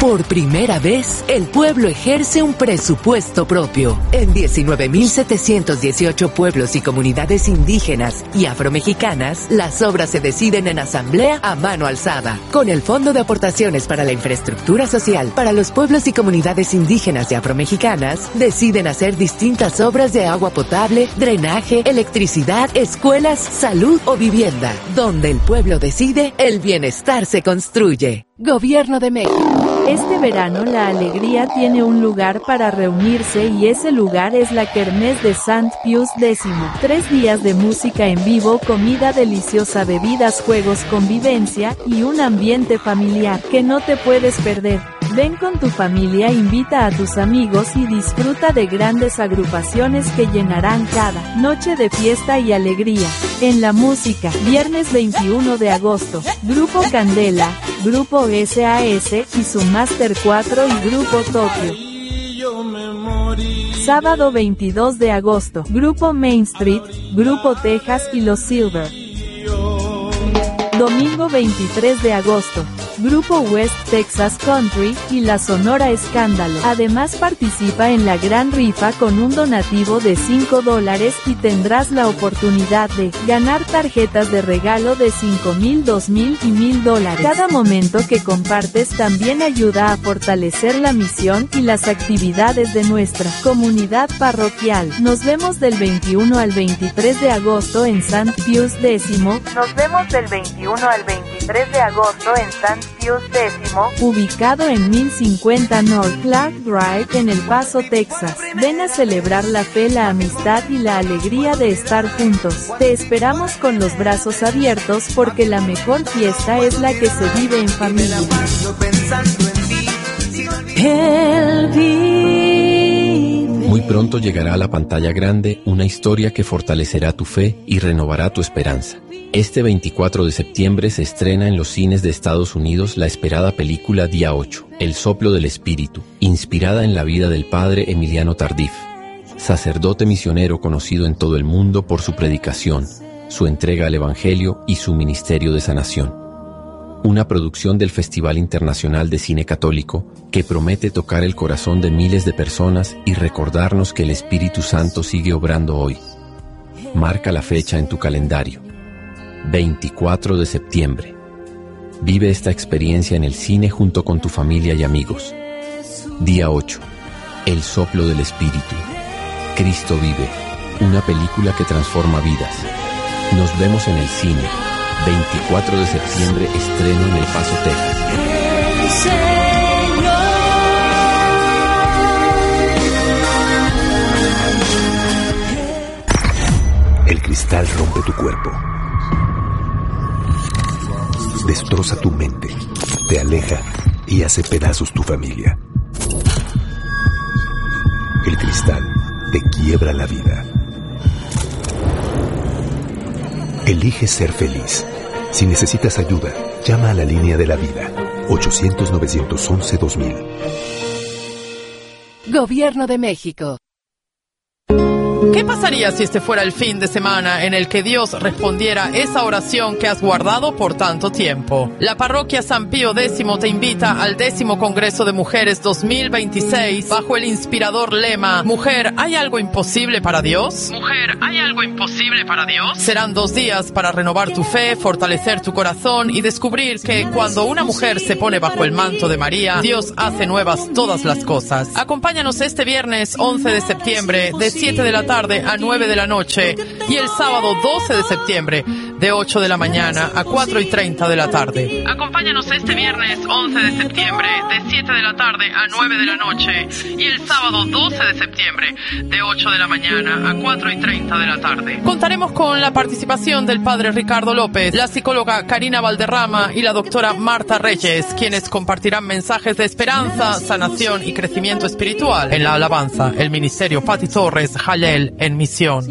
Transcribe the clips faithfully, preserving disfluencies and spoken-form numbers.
Por primera vez, el pueblo ejerce un presupuesto propio. En diecinueve mil setecientos dieciocho pueblos y comunidades indígenas y afromexicanas, las obras se deciden en asamblea a mano alzada. Con el Fondo de Aportaciones para la Infraestructura Social para los pueblos y comunidades indígenas y afromexicanas, deciden hacer distintas obras de agua potable, drenaje, electricidad, escuelas, salud o vivienda. Donde el pueblo decide, el bienestar se construye. Gobierno de México. Este verano la alegría tiene un lugar para reunirse y ese lugar es la Kermés de Sant Pius X. Tres días de música en vivo, comida deliciosa, bebidas, juegos, convivencia y un ambiente familiar que no te puedes perder. Ven con tu familia, invita a tus amigos y disfruta de grandes agrupaciones que llenarán cada noche de fiesta y alegría. En la música, viernes veintiuno de agosto, Grupo Candela, Grupo S A S y su Master cuatro y Grupo Tokio. Sábado veintidós de agosto, Grupo Main Street, Grupo Texas y Los Silver. Domingo veintitrés de agosto, Grupo West Texas Country y la Sonora Escándalo. Además participa en la gran rifa con un donativo de cinco dólares y tendrás la oportunidad de ganar tarjetas de regalo de cinco mil, dos mil y mil dólares. Cada momento que compartes también ayuda a fortalecer la misión y las actividades de nuestra comunidad parroquial. Nos vemos del veintiuno al veintitrés de agosto en Sant Pius X. Nos vemos del veintiuno al veintitrés de agosto en Sant Pius X, ubicado en mil cincuenta North Clark Drive en El Paso, Texas. Ven a celebrar la fe, la amistad y la alegría de estar juntos. Te esperamos con los brazos abiertos porque la mejor fiesta es la que se vive en familia. Muy pronto llegará a la pantalla grande una historia que fortalecerá tu fe y renovará tu esperanza. Este veinticuatro de septiembre se estrena en los cines de Estados Unidos la esperada película Día ocho, El soplo del espíritu, inspirada en la vida del padre Emiliano Tardif, sacerdote misionero conocido en todo el mundo por su predicación, su entrega al Evangelio y su ministerio de sanación. Una producción del Festival Internacional de Cine Católico que promete tocar el corazón de miles de personas y recordarnos que el Espíritu Santo sigue obrando hoy. Marca la fecha en tu calendario. veinticuatro de septiembre. Vive esta experiencia en el cine junto con tu familia y amigos. Día ocho. El soplo del espíritu. Cristo vive. Una película que transforma vidas. Nos vemos en el cine. veinticuatro de septiembre, estreno en El Paso, Texas. El cristal rompe tu cuerpo. Destroza tu mente, te aleja y hace pedazos tu familia. El cristal te quiebra la vida. Elige ser feliz. Si necesitas ayuda, llama a la línea de la vida. ochocientos, novecientos once, dos mil. Gobierno de México. ¿Qué pasaría si este fuera el fin de semana en el que Dios respondiera esa oración que has guardado por tanto tiempo? La parroquia San Pío X te invita al décimo Congreso de Mujeres dos mil veintiséis bajo el inspirador lema Mujer, ¿hay algo imposible para Dios? Mujer, ¿hay algo imposible para Dios? Serán dos días para renovar tu fe, fortalecer tu corazón y descubrir que cuando una mujer se pone bajo el manto de María, Dios hace nuevas todas las cosas. Acompáñanos este viernes once de septiembre de siete de la tarde a nueve de la noche y el sábado doce de septiembre de ocho de la mañana a cuatro y treinta de la tarde. Acompáñanos este viernes once de septiembre de siete de la tarde a nueve de la noche y el sábado doce de septiembre de ocho de la mañana a cuatro y treinta de la tarde. Contaremos con la participación del padre Ricardo López, la psicóloga Karina Valderrama y la doctora Marta Reyes, quienes compartirán mensajes de esperanza, sanación y crecimiento espiritual. En la alabanza, el ministerio Pati Torres Jalel en misión. La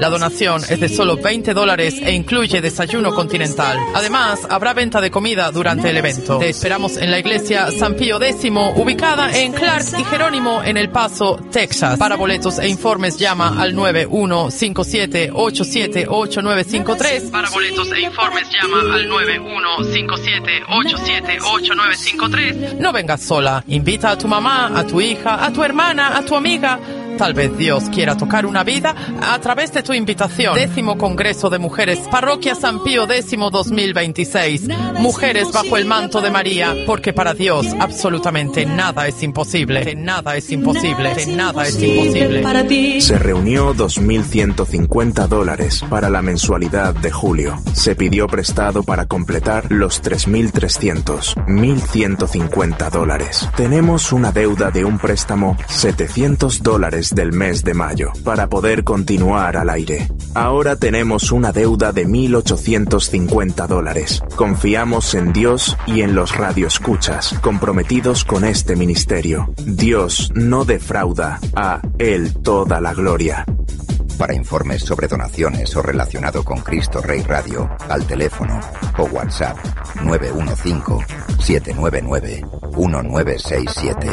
La donación es de solo veinte dólares e incluye desayuno continental. Además, habrá venta de comida durante el evento. Te esperamos en la iglesia San Pío X, ubicada en Clark y Jerónimo en El Paso, Texas. Para boletos e informes llama al nueve uno cinco siete ocho siete ocho nueve cinco tres. Para boletos e informes llama al nueve uno cinco siete ocho siete ocho nueve cinco tres. No vengas sola. Invita a tu mamá, a tu hija, a tu hermana, a tu amiga. Tal vez Dios quiera tocar una vida a través de tu invitación. Décimo Congreso de Mujeres, Parroquia San Pío X dos mil veintiséis. Mujeres bajo el manto de María, porque para Dios absolutamente nada es imposible. Nada es imposible. Nada es imposible. Se reunió dos mil ciento cincuenta dólares para la mensualidad de julio. Se pidió prestado para completar los tres mil trescientos. mil ciento cincuenta dólares. Tenemos una deuda de un préstamo setecientos dólares del mes de mayo para poder continuar al aire. Ahora tenemos una deuda de mil ochocientos cincuenta dólares. Confiamos en Dios y en los radioescuchas comprometidos con este ministerio. Dios no defrauda, a Él toda la gloria. Para informes sobre donaciones o relacionado con Cristo Rey Radio, al teléfono o WhatsApp nueve uno cinco siete nueve nueve uno nueve seis siete.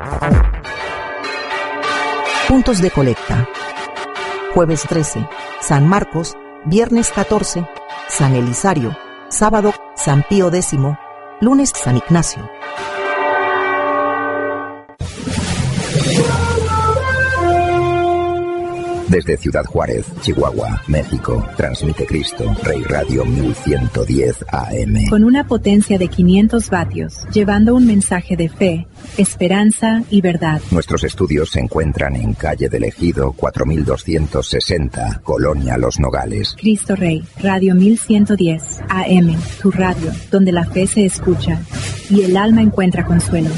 Puntos de colecta. Jueves trece, San Marcos. Viernes catorce, San Elisario. Sábado, San Pío X. Lunes, San Ignacio. Desde Ciudad Juárez, Chihuahua, México, transmite Cristo Rey Radio mil ciento diez A M. Con una potencia de quinientos vatios, llevando un mensaje de fe, esperanza y verdad. Nuestros estudios se encuentran en calle del Ejido cuatro mil doscientos sesenta, Colonia Los Nogales. Cristo Rey, Radio mil ciento diez A M, tu radio, donde la fe se escucha y el alma encuentra consuelo.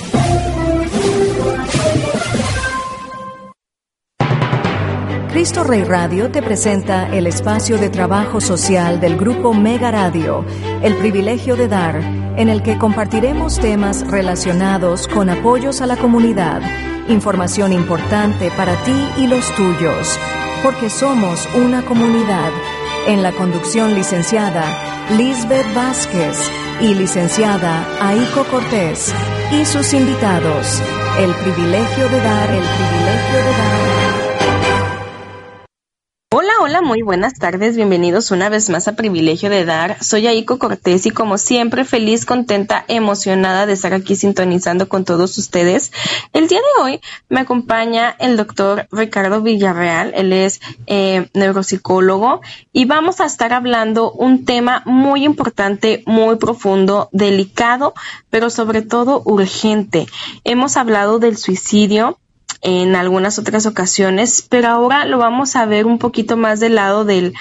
Cristo Rey Radio te presenta el espacio de trabajo social del Grupo Mega Radio, El Privilegio de Dar, en el que compartiremos temas relacionados con apoyos a la comunidad, información importante para ti y los tuyos, porque somos una comunidad. En la conducción licenciada Lisbeth Vázquez y licenciada Aiko Cortés y sus invitados. El Privilegio de Dar, el Privilegio de Dar. Hola, hola, muy buenas tardes, bienvenidos una vez más a Privilegio de Dar. Soy Aiko Cortés y como siempre feliz, contenta, emocionada de estar aquí sintonizando con todos ustedes. El día de hoy me acompaña el doctor Ricardo Villarreal, él es eh, neuropsicólogo y vamos a estar hablando un tema muy importante, muy profundo, delicado, pero sobre todo urgente. Hemos hablado del suicidio en algunas otras ocasiones, pero ahora lo vamos a ver un poquito más del lado del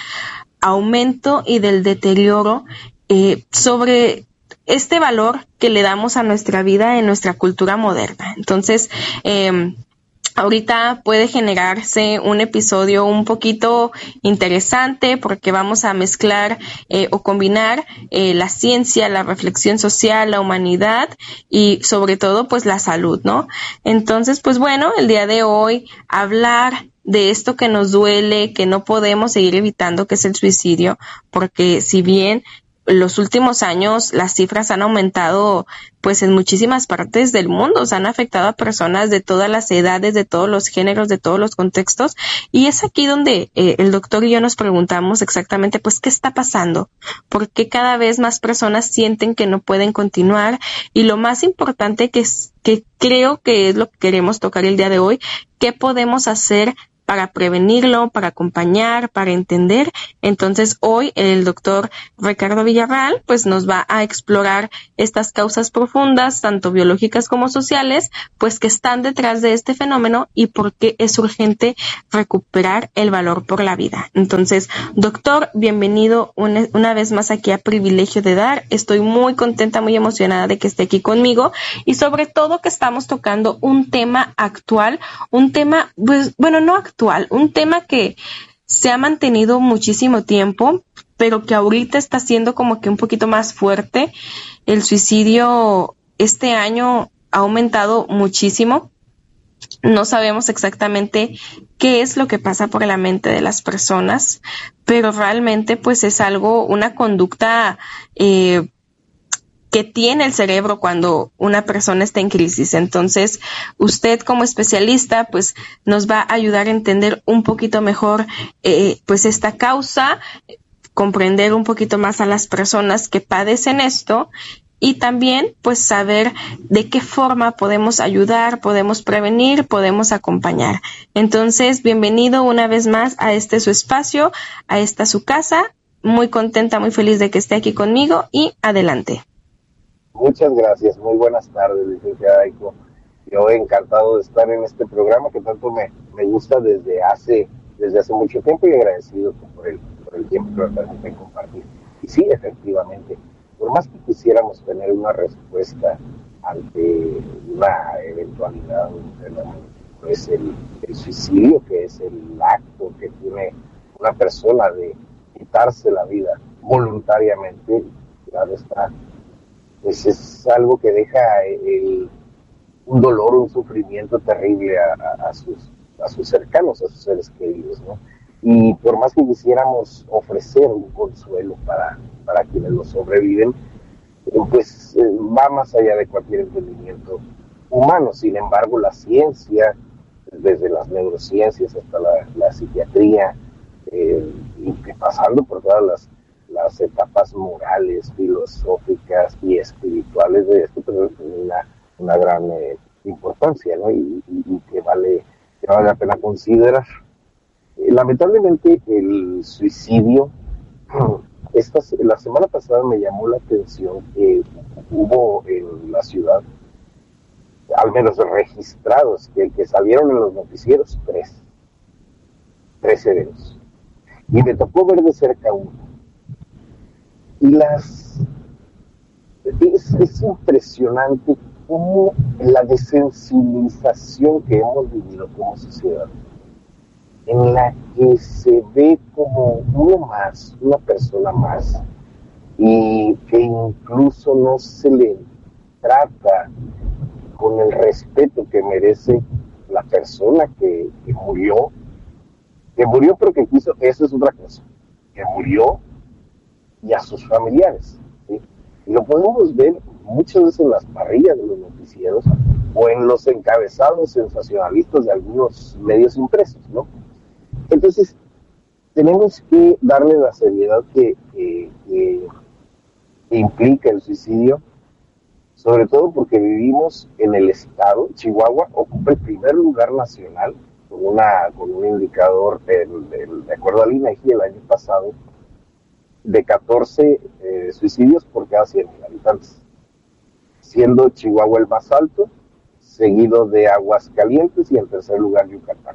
aumento y del deterioro eh, sobre este valor que le damos a nuestra vida en nuestra cultura moderna. Entonces, eh, ahorita puede generarse un episodio un poquito interesante porque vamos a mezclar eh, o combinar eh, la ciencia, la reflexión social, la humanidad y sobre todo pues la salud, ¿no? Entonces, pues bueno, el día de hoy hablar de esto que nos duele, que no podemos seguir evitando, que es el suicidio, porque si bien los últimos años las cifras han aumentado pues en muchísimas partes del mundo, o sea, han afectado a personas de todas las edades, de todos los géneros, de todos los contextos, y es aquí donde eh, el doctor y yo nos preguntamos exactamente pues qué está pasando, por qué cada vez más personas sienten que no pueden continuar, y lo más importante que, es, que creo que es lo que queremos tocar el día de hoy, qué podemos hacer para prevenirlo, para acompañar, para entender. Entonces hoy el doctor Ricardo Villarreal pues nos va a explorar estas causas profundas, tanto biológicas como sociales, pues que están detrás de este fenómeno y por qué es urgente recuperar el valor por la vida. Entonces, doctor, bienvenido una, una vez más aquí a Privilegio de Dar. Estoy muy contenta, muy emocionada de que esté aquí conmigo y sobre todo que estamos tocando un tema actual, un tema, pues, bueno, no actual, Actual, un tema que se ha mantenido muchísimo tiempo, pero que ahorita está siendo como que un poquito más fuerte. El suicidio este año ha aumentado muchísimo No sabemos exactamente qué es lo que pasa por la mente de las personas, pero realmente pues es algo, una conducta eh, que tiene el cerebro cuando una persona está en crisis. Entonces, usted como especialista pues nos va a ayudar a entender un poquito mejor eh, pues esta causa, comprender un poquito más a las personas que padecen esto y también pues saber de qué forma podemos ayudar, podemos prevenir, podemos acompañar. Entonces, bienvenido una vez más a este su espacio, a esta su casa. Muy contenta, muy feliz de que esté aquí conmigo y adelante. Muchas gracias, muy buenas tardes, licenciada Aiko. Yo encantado de estar en este programa que tanto me, me gusta desde hace desde hace mucho tiempo y agradecido por el, por el tiempo que me permiten compartir. Y sí, efectivamente, por más que quisiéramos tener una respuesta ante una eventualidad, un fenómeno, pues el, el suicidio, que es el acto que tiene una persona de quitarse la vida voluntariamente, claro está, pues es algo que deja el, un dolor, un sufrimiento terrible a, a, a, sus, a sus cercanos, a sus seres queridos, ¿no? Y por más que quisiéramos ofrecer un consuelo para, para quienes lo sobreviven, pues eh, va más allá de cualquier entendimiento humano. Sin embargo, la ciencia, desde las neurociencias hasta la, la psiquiatría, eh, y que pasando por todas las, las etapas morales, filosóficas y espirituales de esto, pero tiene una, una gran eh, importancia, ¿no? Y, y, y que vale, que vale la pena considerar. Eh, lamentablemente, el suicidio, esta, la semana pasada me llamó la atención que hubo en la ciudad, al menos registrados, que, que salieron en los noticieros, tres, tres eventos. Y me tocó ver de cerca uno. Y las... Es, es impresionante cómo la desensibilización que hemos vivido como sociedad, en la que se ve como uno más, una persona más, y que incluso no se le trata con el respeto que merece la persona que, que murió, que murió porque quiso, eso es otra cosa, que murió, y a sus familiares, ¿sí? Y lo podemos ver muchas veces en las parrillas de los noticieros o en los encabezados sensacionalistas de algunos medios impresos, ¿no? Entonces, tenemos que darle la seriedad que, que, que, que implica el suicidio, sobre todo porque vivimos en el estado. Chihuahua ocupa el primer lugar nacional con, una, con un indicador, el, el, de acuerdo al INEGI, el año pasado, de catorce eh, suicidios por cada cien mil habitantes, siendo Chihuahua el más alto, seguido de Aguascalientes y en tercer lugar Yucatán.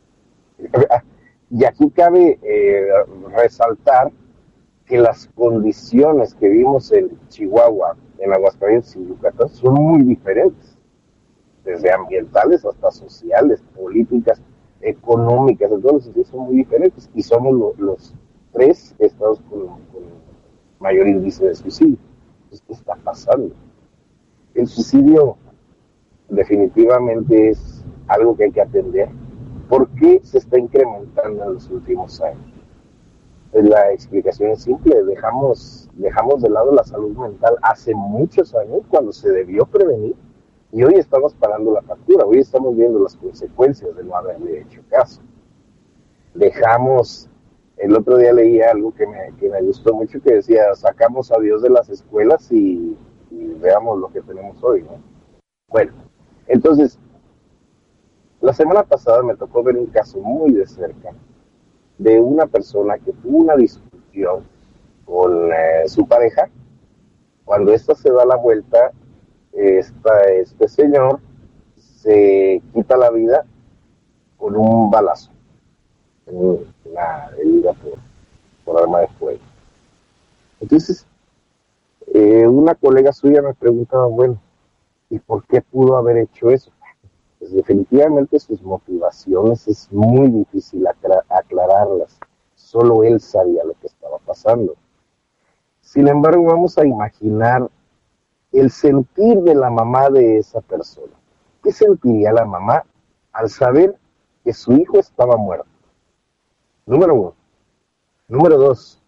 Y aquí cabe eh, resaltar que las condiciones que vimos en Chihuahua, en Aguascalientes y Yucatán son muy diferentes, desde ambientales hasta sociales, políticas, económicas, en todos los sentidos son muy diferentes, y somos lo, los tres estados con, con mayor índice de suicidio. Entonces, ¿qué está pasando? El suicidio definitivamente es algo que hay que atender. ¿Por qué se está incrementando en los últimos años? La explicación es simple, dejamos, dejamos de lado la salud mental hace muchos años cuando se debió prevenir, y hoy estamos pagando la factura, hoy estamos viendo las consecuencias de no haberle hecho caso. Dejamos, el otro día leí algo que me, que me gustó mucho, que decía, sacamos a Dios de las escuelas y, y veamos lo que tenemos hoy, ¿no? Bueno, entonces, la semana pasada me tocó ver un caso muy de cerca de una persona que tuvo una discusión con eh, su pareja. Cuando ésta se da la vuelta, esta, este señor se quita la vida con un balazo, una herida por, por arma de fuego. Entonces, eh, una colega suya me preguntaba, bueno, ¿y por qué pudo haber hecho eso? Pues definitivamente sus motivaciones es muy difícil aclar- aclararlas. Solo él sabía lo que estaba pasando. Sin embargo, vamos a imaginar el sentir de la mamá de esa persona. ¿Qué sentiría la mamá al saber que su hijo estaba muerto. Número uno. Número dos,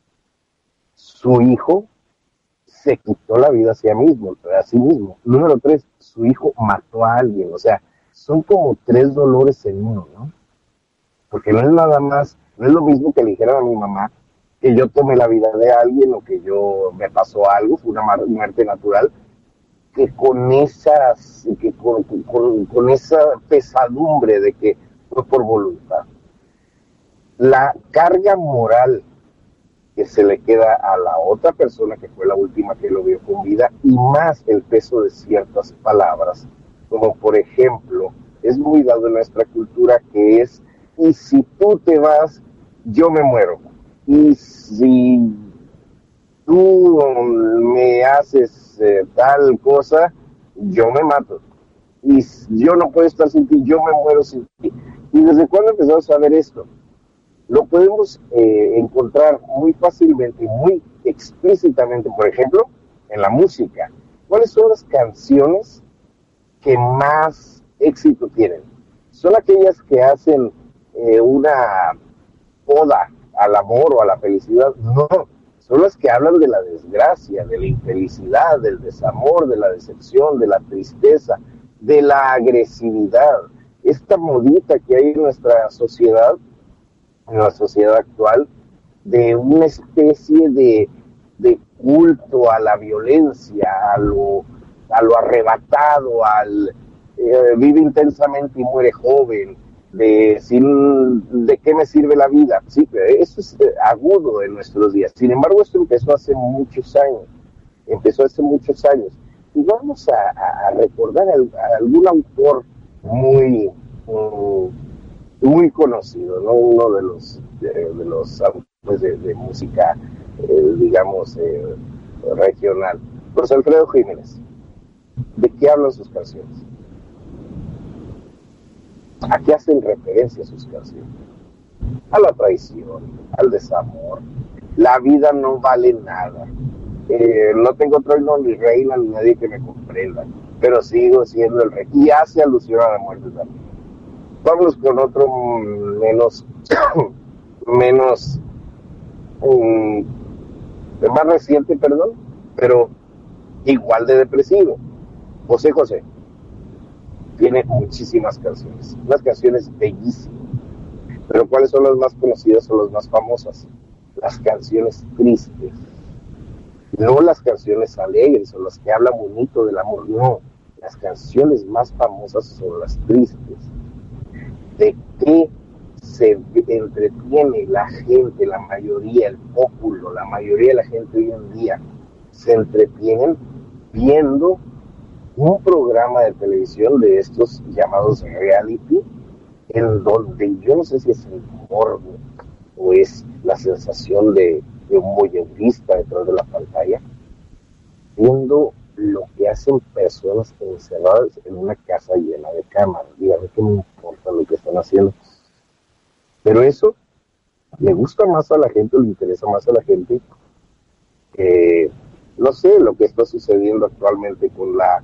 su hijo se quitó la vida a sí mismo, a sí mismo. Número tres, su hijo mató a alguien. O sea, son como tres dolores en uno, ¿no? Porque no es nada más, no es lo mismo que le dijeran a mi mamá que yo tomé la vida de alguien o que yo me pasó algo, fue una muerte natural, que con esas, que con, con, con esa pesadumbre de que fue por voluntad. La carga moral que se le queda a la otra persona que fue la última que lo vio con vida, y más el peso de ciertas palabras, como por ejemplo, es muy dado en nuestra cultura que es, y si tú te vas, yo me muero, y si tú me haces eh, tal cosa, yo me mato, y yo no puedo estar sin ti, yo me muero sin ti. ¿Y desde cuándo empezamos a ver esto? Lo podemos eh, encontrar muy fácilmente y muy explícitamente, por ejemplo, en la música. ¿Cuáles son las canciones que más éxito tienen? ¿Son aquellas que hacen eh, una oda al amor o a la felicidad? No, son las que hablan de la desgracia, de la infelicidad, del desamor, de la decepción, de la tristeza, de la agresividad. Esta modita que hay en nuestra sociedad, en la sociedad actual, de una especie de, de culto a la violencia, a lo, a lo arrebatado, al eh, vive intensamente y muere joven, de, sin, de qué me sirve la vida. Sí, eso es agudo en nuestros días. Sin embargo, esto empezó hace muchos años, empezó hace muchos años. Y vamos a, a recordar a, a algún autor muy... Um, muy conocido, ¿no? Uno de los de, de los autores de, de música, eh, digamos, eh, regional, José Alfredo Jiménez. ¿De qué hablan sus canciones? ¿A qué hacen referencia sus canciones? A la traición, al desamor. La vida no vale nada. Eh, no tengo trono ni reina ni nadie que me comprenda, pero sigo siendo el rey. Y hace alusión a la muerte también. Vamos con otro menos, menos, um, más reciente, perdón, pero igual de depresivo. José José tiene muchísimas canciones, unas canciones bellísimas, pero ¿cuáles son las más conocidas o las más famosas? Las canciones tristes, no las canciones alegres o las que hablan bonito del amor, no, las canciones más famosas son las tristes. ¿De qué se entretiene la gente, la mayoría, el pópulo, la mayoría de la gente hoy en día? Se entretienen viendo un programa de televisión de estos llamados reality, en donde yo no sé si es el morbo o es la sensación de, de un voyeurista detrás de la pantalla, viendo lo que hacen personas encerradas en una casa llena de cámaras. Dígame qué me importa lo que están haciendo. Pero eso le gusta más a la gente, le interesa más a la gente que, no sé, lo que está sucediendo actualmente con la,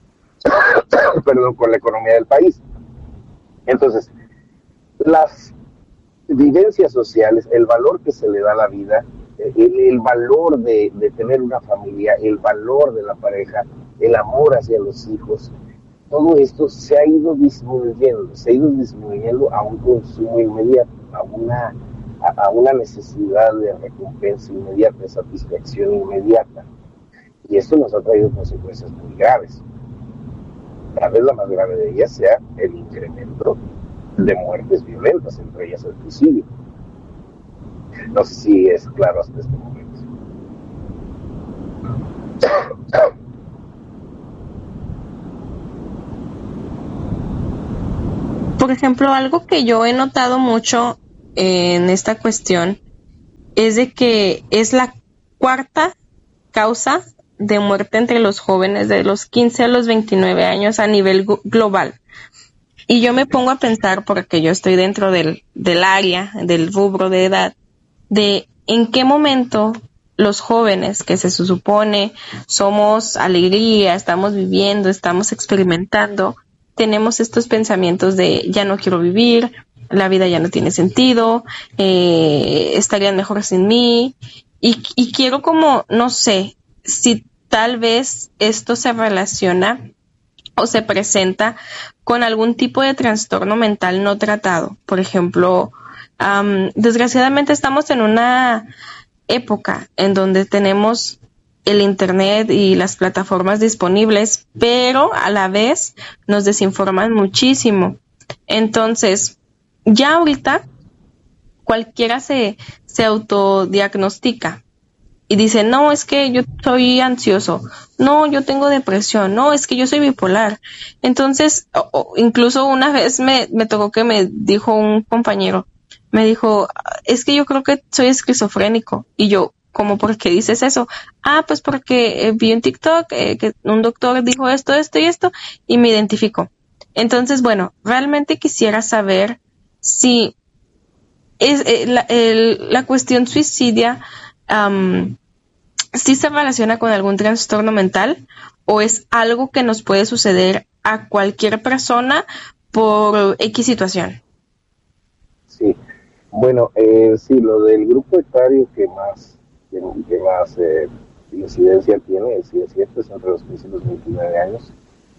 perdón, con la economía del país. Entonces, las vivencias sociales, el valor que se le da a la vida, El, el valor de, de tener una familia, el valor de la pareja, el amor hacia los hijos, todo esto se ha ido disminuyendo, se ha ido disminuyendo a un consumo inmediato, a una, a, a una necesidad de recompensa inmediata, de satisfacción inmediata. Y esto nos ha traído consecuencias muy graves. Tal vez la más grave de ellas sea el incremento de muertes violentas, entre ellas el suicidio. No sé si es claro hasta este momento. Por ejemplo, algo que yo he notado mucho en esta cuestión es de que es la cuarta causa de muerte entre los jóvenes de los quince a los veintinueve años a nivel global. Y yo me pongo a pensar, porque yo estoy dentro del, del área, del rubro de edad, de en qué momento los jóvenes, que se supone somos alegría, estamos viviendo, estamos experimentando, tenemos estos pensamientos de ya no quiero vivir, la vida ya no tiene sentido, eh, estarían mejor sin mí, y, y quiero como, no sé, si tal vez esto se relaciona o se presenta con algún tipo de trastorno mental no tratado. Por ejemplo, um, desgraciadamente estamos en una época en donde tenemos el internet y las plataformas disponibles, pero a la vez nos desinforman muchísimo. Entonces, ya ahorita cualquiera se, se autodiagnostica y dice, no, es que yo soy ansioso, no, yo tengo depresión, no, es que yo soy bipolar. Entonces, o, o incluso una vez me, me tocó que me dijo un compañero, me dijo, es que yo creo que soy esquizofrénico. Y yo, ¿cómo por qué dices eso? Ah, pues porque eh, vi en TikTok eh, que un doctor dijo esto, esto y esto, y me identificó. Entonces, bueno, realmente quisiera saber si es eh, la, el, la cuestión suicidia um, si se relaciona con algún trastorno mental o es algo que nos puede suceder a cualquier persona por X situación. Sí, bueno, eh, sí, lo del grupo etario que más que, que más eh, incidencia tiene, sí es cierto, es entre los quince y los veintinueve años,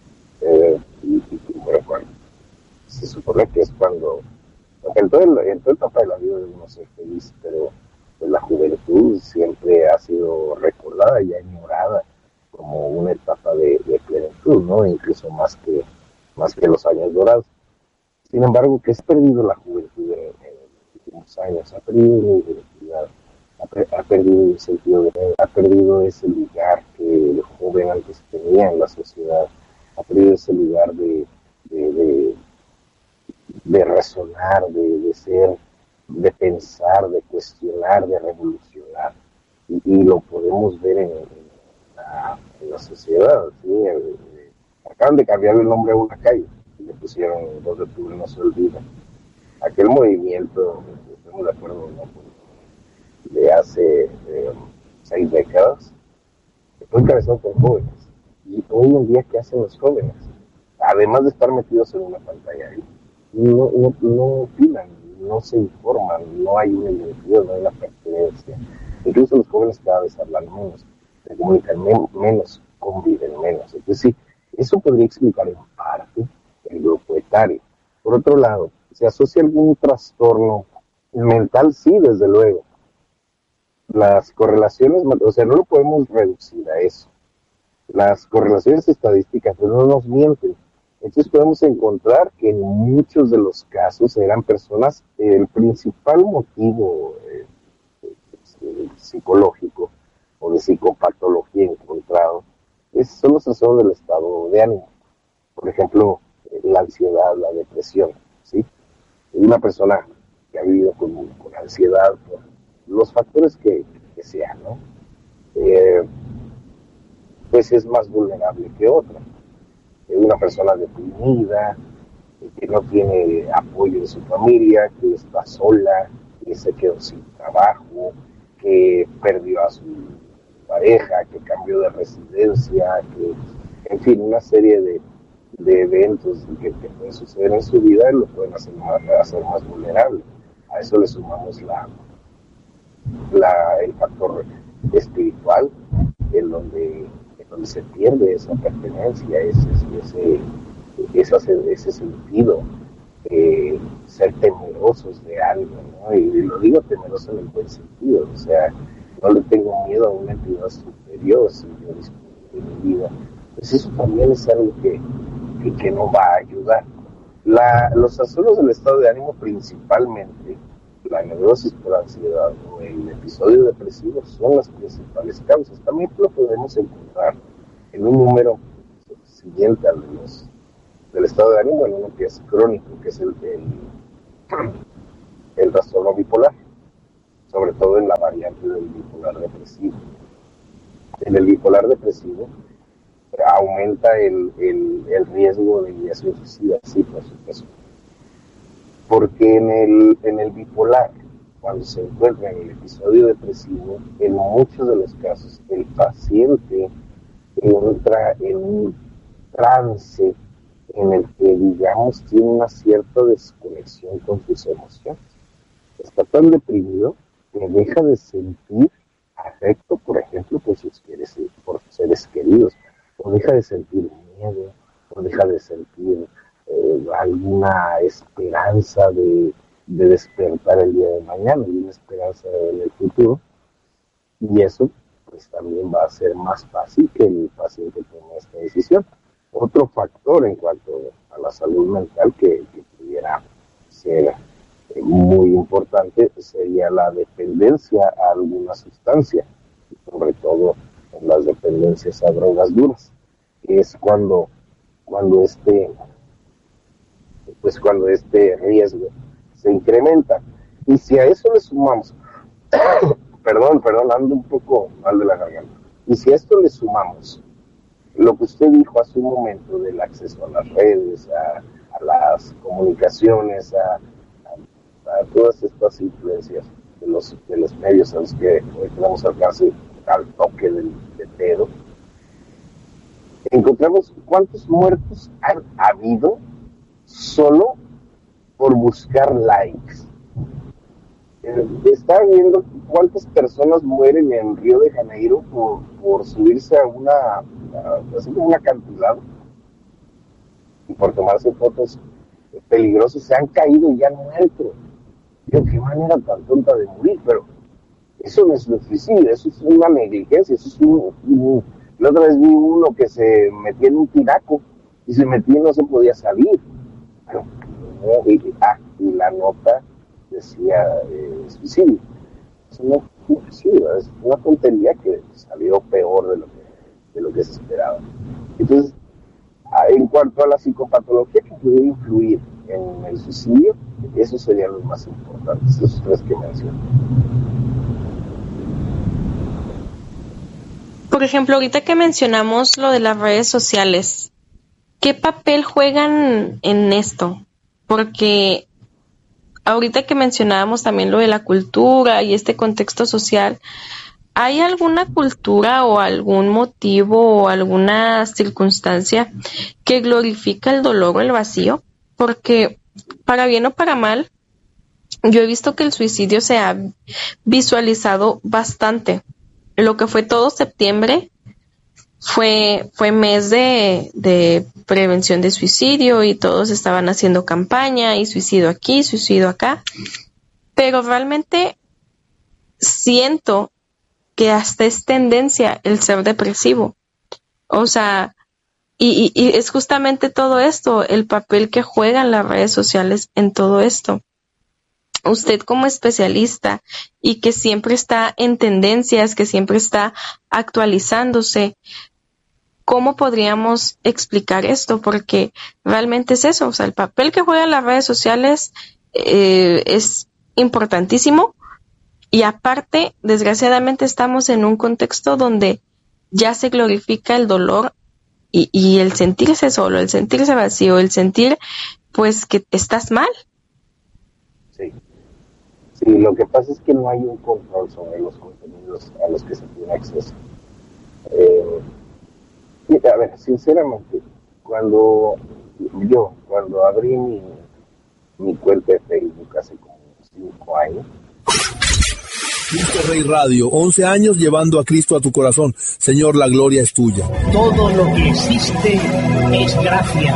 eh, y, y bueno, cuando, se supone que es cuando, en toda, el, en toda etapa de la vida de uno ser feliz, pero pues, la juventud siempre ha sido recordada y añorada como una etapa de, de plenitud, ¿no? Incluso más que, más que los años dorados. Sin embargo, que se ha perdido la juventud en, en los últimos años, ha perdido la identidad, ha, per, ha perdido el sentido de vida, ha perdido ese lugar que el joven antes tenía en la sociedad, ha perdido ese lugar de, de, de, de razonar, de, de ser, de pensar, de cuestionar, de revolucionar. Y, y lo podemos ver en, en, la, en la sociedad, ¿sí? El, el, acaban de cambiarle el nombre a una calle. Le pusieron el dos de octubre no se olvida. Aquel movimiento, estamos de acuerdo, ¿no? De hace eh, seis décadas, fue encabezado por jóvenes. Y hoy en día, ¿qué hacen los jóvenes? Además de estar metidos en una pantalla ahí, no, no, no opinan, no se informan, no hay una identidad, no hay una pertenencia. Incluso los jóvenes cada vez hablan menos, se comunican men- menos, conviven menos. Entonces sí, eso podría explicar en parte el grupo etario. Por otro lado, ¿se asocia algún trastorno mental? Sí, desde luego. Las correlaciones, o sea, no lo podemos reducir a eso. Las correlaciones estadísticas pues, no nos mienten. Entonces podemos encontrar que en muchos de los casos eran personas, eh, el principal motivo eh, eh, psicológico o de psicopatología encontrado es, son los trastornos del estado de ánimo. Por ejemplo, la ansiedad, la depresión, ¿sí? Una persona que ha vivido con, con ansiedad por los factores que, que sean, ¿no? Eh, pues es más vulnerable que otra. Una persona deprimida, que no tiene apoyo de su familia, que está sola, que se quedó sin trabajo, que perdió a su pareja, que cambió de residencia, que, en fin, una serie de de eventos que, que pueden suceder en su vida y lo pueden hacer más, hacer más vulnerable. A eso le sumamos la, la el factor espiritual, en donde, en donde se pierde esa pertenencia, ese, ese, ese, ese sentido, eh, ser temerosos de algo, ¿no? Y, y lo digo temeroso en el buen sentido, o sea, no le tengo miedo a una entidad superior si yo disfruto de mi vida. Pues eso también es algo que y que no va a ayudar. La, los trastornos del estado de ánimo, principalmente la neurosis por ansiedad o el episodio depresivo, son las principales causas. También lo podemos encontrar en un número siguiente al de los, del estado de ánimo, en uno que es crónico, que es el, el, el trastorno bipolar, sobre todo en la variante del bipolar depresivo. En el bipolar depresivo aumenta el, el, el riesgo de ideación suicida, sí, por supuesto. Porque en el, en el bipolar, cuando se encuentra en el episodio depresivo, en muchos de los casos el paciente entra en un trance en el que, digamos, tiene una cierta desconexión con sus emociones. Está tan deprimido que deja de sentir afecto, por ejemplo, por sus, por sus seres queridos, o deja de sentir miedo, o deja de sentir eh, alguna esperanza de, de despertar el día de mañana, y una esperanza en el futuro, y eso pues también va a ser más fácil que el paciente tome esta decisión. Otro factor en cuanto a la salud mental que, que pudiera ser eh, muy importante sería la dependencia a alguna sustancia, sobre todo en las dependencias a drogas duras, que es cuando, cuando este, pues cuando este riesgo se incrementa. Y si a eso le sumamos Perdón, perdón, ando un poco mal de la garganta. Y si a esto le sumamos lo que usted dijo hace un momento del acceso a las redes, a, a las comunicaciones, a, a, a todas estas influencias de los, de los medios a los que hoy tenemos alcance al toque del, del dedo, encontramos cuántos muertos han habido solo por buscar likes. Está viendo cuántas personas mueren en Río de Janeiro por, por subirse a una, a, así como un acantilado y por tomarse fotos peligrosas, se han caído y han muerto. Digo, qué manera tan tonta de morir, pero eso no es un suicidio, eso es una negligencia, eso es un, un... La otra vez vi uno que se metía en un tinaco y se metía y no se podía salir. Pero, no, y, ah, y la nota decía eh, suicidio. Eso no fue suicidio, es una tontería que salió peor de lo que, de lo que se esperaba. Entonces, en cuanto a la psicopatología que pudiera influir en el suicidio, esos serían los más importantes, esos tres que mencioné. Por ejemplo, ahorita que mencionamos lo de las redes sociales, ¿qué papel juegan en esto? Porque ahorita que mencionábamos también lo de la cultura y este contexto social, ¿hay alguna cultura o algún motivo o alguna circunstancia que glorifica el dolor o el vacío? Porque, para bien o para mal, yo he visto que el suicidio se ha visualizado bastante. Lo que fue todo septiembre fue, fue mes de, de prevención de suicidio y todos estaban haciendo campaña y suicidio aquí, suicidio acá. Pero realmente siento que hasta es tendencia el ser depresivo. O sea, y, y, y es justamente todo esto, el papel que juegan las redes sociales en todo esto. Usted como especialista y que siempre está en tendencias, que siempre está actualizándose, ¿cómo podríamos explicar esto? Porque realmente es eso, o sea, el papel que juegan las redes sociales eh, es importantísimo. Y aparte, desgraciadamente estamos en un contexto donde ya se glorifica el dolor y, y el sentirse solo, el sentirse vacío, el sentir pues que estás mal. Sí. Sí, lo que pasa es que no hay un control sobre los contenidos a los que se tiene acceso. Eh, a ver, sinceramente, cuando yo, cuando abrí mi, mi cuenta de Facebook hace como cinco años, Cristo Rey Radio, once años llevando a Cristo a tu corazón. Señor, la gloria es tuya. Todo lo que existe es gracia.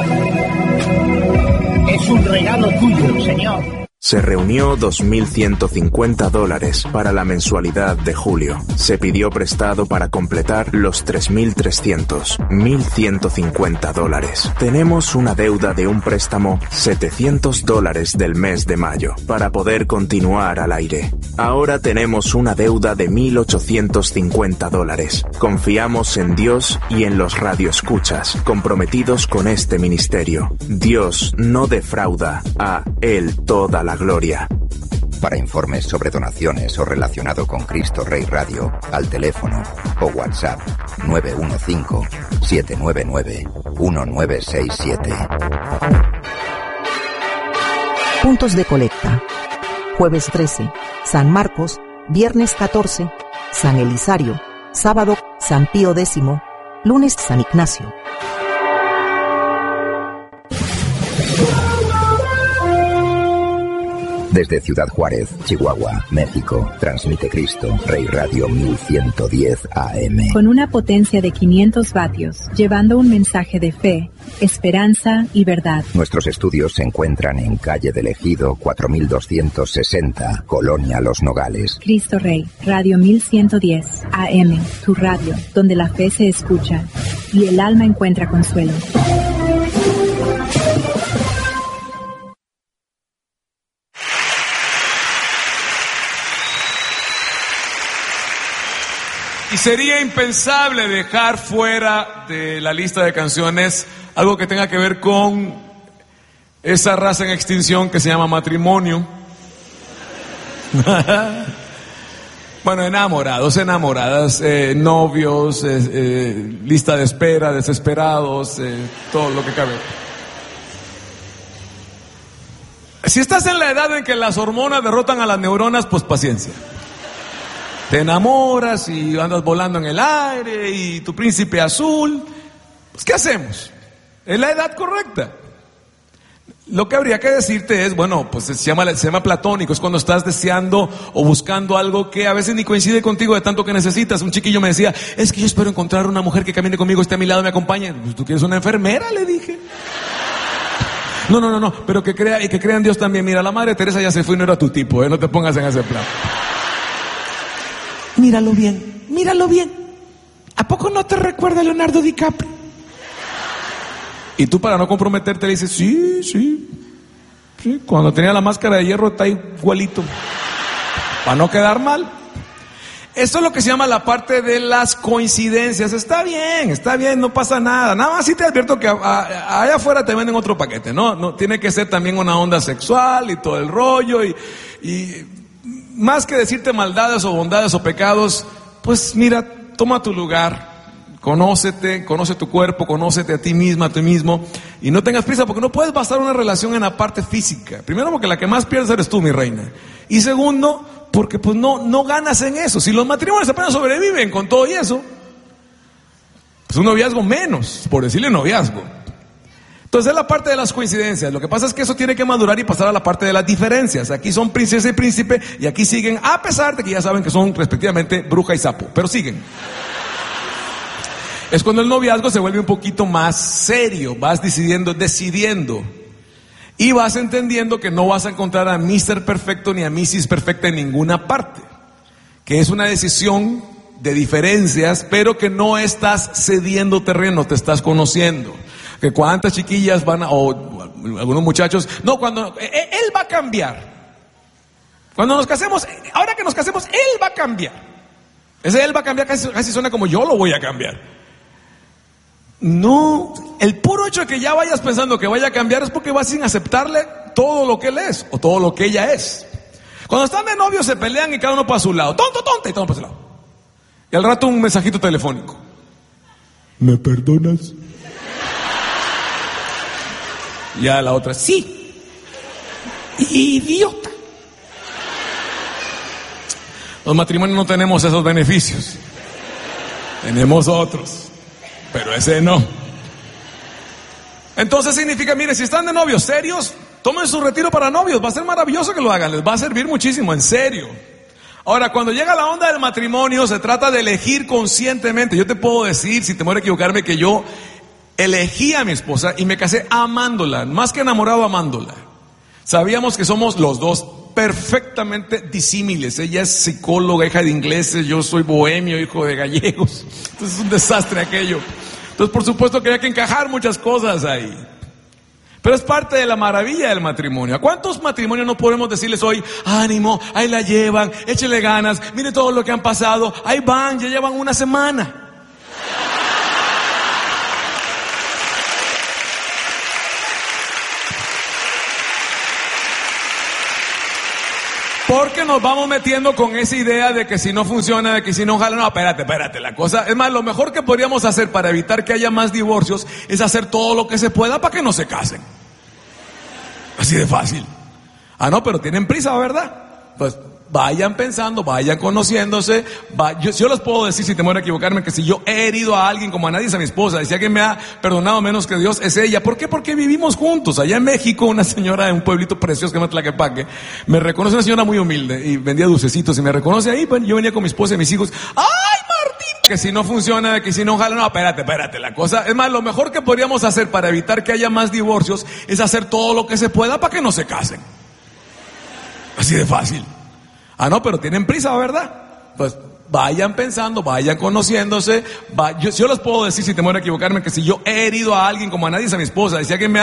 Es un regalo tuyo, Señor. Se reunió dos mil ciento cincuenta dólares para la mensualidad de julio. Se pidió prestado para completar los tres mil trescientos, mil ciento cincuenta dólares. Tenemos una deuda de un préstamo setecientos dólares del mes de mayo para poder continuar al aire. Ahora tenemos una deuda de mil ochocientos cincuenta dólares. Confiamos en Dios y en los radioescuchas comprometidos con este ministerio. Dios no defrauda, a Él toda la gloria. Para informes sobre donaciones o relacionado con Cristo Rey Radio, al teléfono o WhatsApp nueve uno cinco, siete nueve nueve, uno nueve seis siete. Puntos de colecta. Jueves trece, San Marcos, viernes catorce, San Elisario, sábado, San Pío X, lunes, San Ignacio. Desde Ciudad Juárez, Chihuahua, México, transmite Cristo Rey Radio mil ciento diez A M. Con una potencia de quinientos vatios, llevando un mensaje de fe, esperanza y verdad. Nuestros estudios se encuentran en calle del Ejido cuatro mil doscientos sesenta, Colonia Los Nogales. Cristo Rey, Radio mil ciento diez A M, tu radio, donde la fe se escucha y el alma encuentra consuelo. Y sería impensable dejar fuera de la lista de canciones algo que tenga que ver con esa raza en extinción que se llama matrimonio. Bueno, enamorados, enamoradas, eh, novios, eh, eh, lista de espera, desesperados, eh, todo lo que cabe. Si estás en la edad en que las hormonas derrotan a las neuronas, pues paciencia. Te enamoras y andas volando en el aire y tu príncipe azul. Pues, ¿qué hacemos? Es la edad correcta. Lo que habría que decirte es, bueno, pues se llama, se llama platónico. Es cuando estás deseando o buscando algo que a veces ni coincide contigo de tanto que necesitas. Un chiquillo me decía, es que yo espero encontrar una mujer que camine conmigo, esté a mi lado, me acompañe. Pues, ¿tú quieres una enfermera? Le dije. No, no, no, no, pero que crea y que crea en Dios también. Mira, la Madre Teresa ya se fue y no era tu tipo, ¿eh? No te pongas en ese plan. Míralo bien, míralo bien. ¿A poco no te recuerda a Leonardo DiCaprio? Y tú, para no comprometerte, le dices, sí, sí, sí. Cuando tenía la máscara de hierro está igualito. Para no quedar mal. Esto es lo que se llama la parte de las coincidencias. Está bien, está bien, no pasa nada. Nada más sí te advierto que a, a, allá afuera te venden otro paquete, ¿no? No tiene que ser también una onda sexual y todo el rollo y... y más que decirte maldades o bondades o pecados, pues mira, toma tu lugar, conócete, conoce tu cuerpo, conócete a ti misma, a ti mismo, y no tengas prisa, porque no puedes basar una relación en la parte física. Primero, porque la que más pierdes eres tú, mi reina. Y segundo, porque pues no, no ganas en eso. Si los matrimonios apenas sobreviven con todo y eso, pues un noviazgo menos, por decirle noviazgo. Entonces es la parte de las coincidencias. Lo que pasa es que eso tiene que madurar y pasar a la parte de las diferencias. Aquí son princesa y príncipe y aquí siguen, a pesar de que ya saben que son respectivamente bruja y sapo, pero siguen. Es cuando el noviazgo se vuelve un poquito más serio, vas decidiendo, decidiendo. Y vas entendiendo que no vas a encontrar a míster Perfecto ni a missis Perfecta en ninguna parte. Que es una decisión de diferencias, pero que no estás cediendo terreno, te estás conociendo. Que cuántas chiquillas van a, o algunos muchachos, no, cuando, él va a cambiar. Cuando nos casemos, ahora que nos casemos, él va a cambiar. Ese él va a cambiar casi, casi suena como yo lo voy a cambiar. No, el puro hecho de que ya vayas pensando que vaya a cambiar es porque vas sin aceptarle todo lo que él es, o todo lo que ella es. Cuando están de novios se pelean y cada uno para su lado, tonto, tonta, y todo para su lado. Y al rato un mensajito telefónico. ¿Me perdonas? Ya la otra, sí. Idiota. Los matrimonios no tenemos esos beneficios. Tenemos otros, pero ese no. Entonces significa, mire, si están de novios serios, tomen su retiro para novios. Va a ser maravilloso que lo hagan, les va a servir muchísimo, en serio. Ahora, cuando llega la onda del matrimonio, se trata de elegir conscientemente. Yo te puedo decir, si te muero equivocarme, que yo elegí a mi esposa y me casé amándola, más que enamorado, amándola. Sabíamos que somos los dos perfectamente disímiles. Ella es psicóloga, hija de ingleses, yo soy bohemio, hijo de gallegos. Entonces es un desastre aquello. Entonces, por supuesto que había que encajar muchas cosas ahí. Pero es parte de la maravilla del matrimonio. ¿A cuántos matrimonios no podemos decirles hoy, ánimo, ahí la llevan, échele ganas, mire todo lo que han pasado, ahí van, ya llevan una semana? Porque nos vamos metiendo con esa idea de que si no funciona, de que si no jala, no, espérate, espérate, la cosa, es más, lo mejor que podríamos hacer para evitar que haya más divorcios es hacer todo lo que se pueda para que no se casen. Así de fácil. Ah, no, pero tienen prisa, ¿verdad? Pues vayan pensando, vayan conociéndose. Va, yo, yo les puedo decir, sin temor a equivocarme, que si yo he herido a alguien como a nadie es a mi esposa. Y si alguien me ha perdonado menos que Dios, es ella. ¿Por qué? Porque vivimos juntos. Allá en México, una señora de un pueblito precioso que se llama Tlaquepaque, me reconoce, una señora muy humilde y vendía dulcecitos, y me reconoce ahí. Bueno, yo venía con mi esposa y mis hijos. ¡Ay, Martín! Que si no funciona, que si no jala, no, espérate, espérate, la cosa. Es más, lo mejor que podríamos hacer para evitar que haya más divorcios es hacer todo lo que se pueda para que no se casen. Así de fácil. Ah, no, pero tienen prisa, ¿verdad? Pues vayan pensando, vayan conociéndose. Va, yo, yo les puedo decir, sin temor a equivocarme, que si yo he herido a alguien como a nadie es a mi esposa. Y si alguien me ha